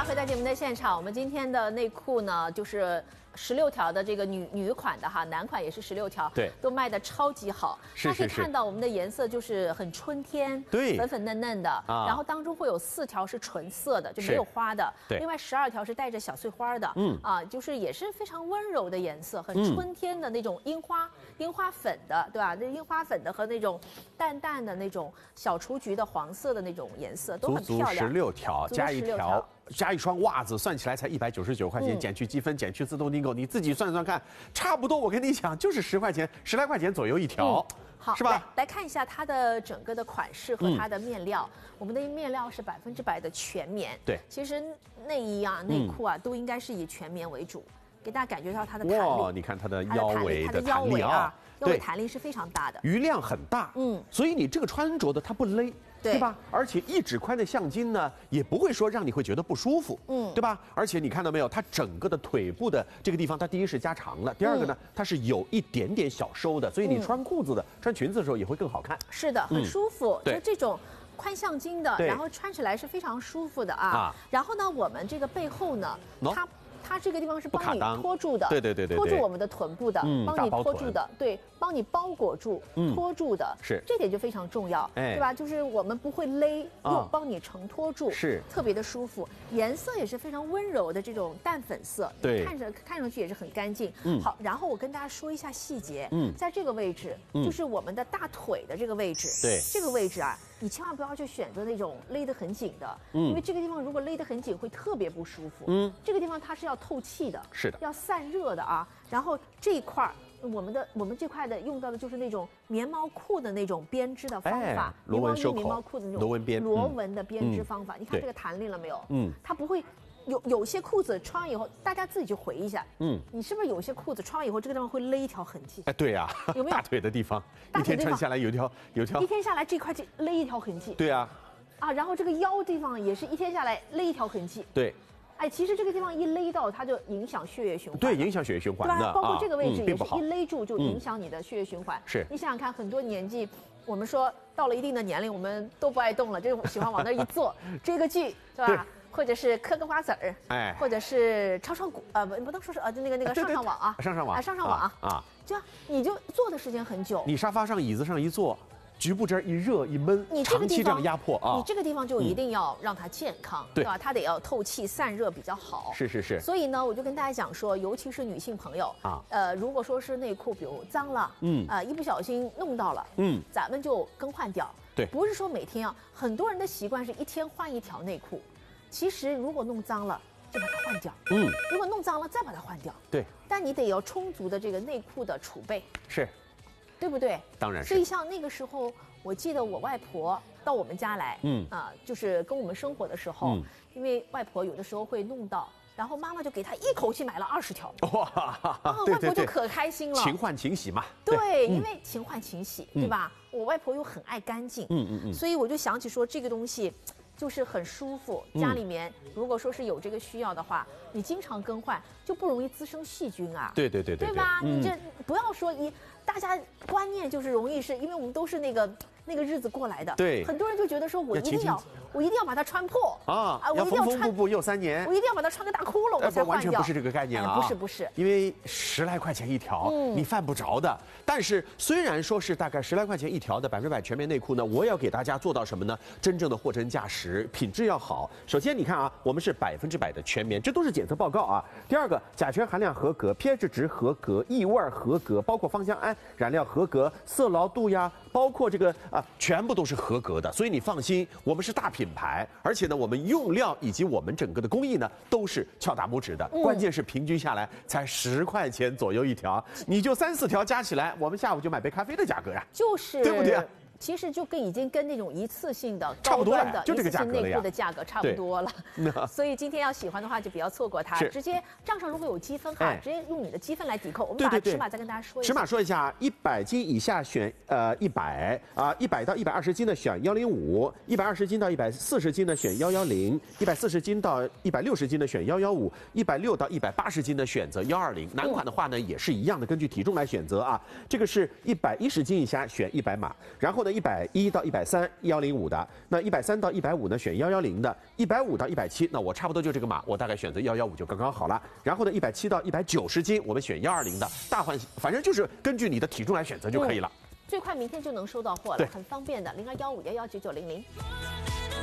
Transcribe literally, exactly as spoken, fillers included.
回到节目的现场，我们今天的内裤呢，就是十六条的这个女女款的哈，男款也是十六条， 对， 都卖的超级好。 是是是。 大家可以看到我们的颜色就是很春天， 对， 粉粉嫩嫩的，啊、然后当中会有四条是纯色的，就没有花的， 对， 另外十二条是带着小碎花的，嗯啊，就是也是非常温柔的颜色，很春天的那种樱花、嗯、樱花粉的，对吧？这樱花粉的和那种淡淡的那种小雏菊的黄色的那种颜色都很漂亮。 足足十六条，加一条。加一双袜子，算起来才一百九十九块钱， 嗯、 减去积分，减去自动订购，你自己算算看，差不多。我跟你讲，就是十块钱，十来块钱左右一条，嗯、 好， 是吧？ 来, 来看一下它的整个的款式和它的面料，嗯、我们的面料是百分之百的全棉。 对， 其实内衣啊、内裤啊、嗯、都应该是以全棉为主，给大家感觉到它的弹力。 哇，你看它的腰围的弹力啊，腰围对， 弹力是非常大的， 余量很大。嗯，所以你这个穿着的它不勒。对, 对吧？而且一指宽的橡筋呢，也不会说让你会觉得不舒服，嗯，对吧？而且你看到没有，它整个的腿部的这个地方，它第一是加长了，第二个呢，嗯、它是有一点点小收的，所以你穿裤子的、嗯、穿裙子的时候也会更好看。 是的，很舒服。 嗯、 就这种宽橡筋的，然后穿起来是非常舒服的啊。啊然后呢，我们这个背后呢，它。它这个地方是帮你托住的， 对对对对， 托住我们的臀部的， 嗯、 帮你托住的，对，帮你包裹住、嗯、托住的， 是这点就非常重要，哎、对吧？就是我们不会勒，又帮你承托住， 是特别的舒服，颜色也是非常温柔的这种淡粉色， 对， 看着看上去也是很干净。 嗯， 好，然后我跟大家说一下细节，嗯，在这个位置，嗯、就是我们的大腿的这个位置， 对， 这个位置啊，你千万不要去选择那种勒得很紧的，嗯，因为这个地方如果勒得很紧会特别不舒服，嗯，这个地方它是要透气的。 是的， 要散热的啊。然后这一块我们的我们这块的用到的就是那种棉毛裤的那种编织的方法， 螺纹收口， 棉毛裤的那种螺纹编螺纹的编织方法。嗯、你看这个弹力了没有？嗯，它不会有有些裤子穿完以后，大家自己去回忆一下。嗯，你是不是有些裤子穿完以后，这个地方会勒一条痕迹？ 哎，对呀、啊， 有没有大腿的地方？一天穿下来有条有条， 一天下来这块就勒一条痕迹。 对啊， 啊，然后这个腰地方也是一天下来勒一条痕迹。 对。 哎，其实这个地方一勒到，它就影响血液循环。 对，影响血液循环的， 对吧？包括这个位置也是啊嗯、 一勒住就影响你的血液循环。 是、嗯， 你想想看，很多年纪，我们说到了一定的年龄，我们都不爱动了，就喜欢往那一坐，追个剧，是吧？或者是嗑个瓜子儿，哎，或者是唱唱鼓，呃，不，不能说是呃，就那个那个上上网啊， 上上网， 啊，上上网啊， 这样你就坐的时间很久。 你沙发上、椅子上一坐。局部这儿一热一闷， 你这个地方长期这样压迫啊， 你这个地方就一定要让它健康，嗯、对吧？它得要透气散热比较好。 是是是。 所以呢，我就跟大家讲说，尤其是女性朋友啊，呃，如果说是内裤比如脏了，嗯，啊、呃，一不小心弄到了，嗯，咱们就更换掉。 对， 不是说每天啊，很多人的习惯是一天换一条内裤，其实如果弄脏了就把它换掉，嗯，如果弄脏了再把它换掉， 对。 但你得有充足的这个内裤的储备， 是， 对不对？ 当然是。 所以像那个时候。我记得我外婆到我们家来，嗯啊，就是跟我们生活的时候，嗯、因为外婆有的时候会弄到，然后妈妈就给她一口气买了二十条，哇，然后外婆就可开心了。 勤换勤洗嘛， 对，对因为勤换勤洗，嗯、对吧？我外婆又很爱干净，嗯嗯嗯，所以我就想起说这个东西。就是很舒服，家里面如果说是有这个需要的话，你经常更换就不容易滋生细菌啊。 对对对对， 对吧？你这不要说一，大家观念就是容易是因为我们都是那个那个日子过来的， 对， 很多人就觉得说我一定要我一定要把它穿破啊，啊，我一定要穿缝缝补补又三年， 我一定要把它穿个大窟窿我才换掉。 完全不是这个概念啊， 不是不是， 因为十来块钱一条，你犯不着的。但是虽然说是大概十来块钱一条的百分之百全棉内裤呢，我也要给大家做到什么呢？真正的货真价实，品质要好。好，首先你看啊，我们是百分之百的全棉，这都是检测报告啊。第二个，甲醛含量合格 ，pH 值合格，异味合格，包括芳香胺染料合格，色牢度呀，包括这个啊，全部都是合格的。所以你放心，我们是大品牌，而且呢，我们用料以及我们整个的工艺呢，都是敲大拇指的。嗯、关键是平均下来才十块钱左右一条，你就三四条加起来，我们下午就买杯咖啡的价格呀， 就是， 对不对？ 其实就跟已经跟那种一次性的差不多了， 就这个价格了呀， 内裤的价格差不多了。所以今天要喜欢的话，就不要错过它，直接账上如果有积分哈，哎、直接用你的积分来抵扣。我们把尺码再跟大家说一下。 尺码说一下，一百斤以下选呃一百啊，一百到一百二十斤的选幺零五，一百二十斤到一百四十斤的选幺幺零，一百四十斤到一百六十斤的选幺幺五，一百六到一百八十斤的选择幺二零。男款的话呢，也是一样的，根据体重来选择啊。这个是一百一十斤以下选一百码，然后呢。 呢，一百一到一百三幺零五的，那一百三到一百五呢选幺幺零的，一百五到一百七，那我差不多就这个码，我大概选择幺幺五就刚刚好了。然后呢，一百七到一百九十斤，我们选幺二零的，大换反正就是根据你的体重来选择就可以了。 嗯、最快明天就能收到货了，很方便的，零二幺五幺幺九九零零。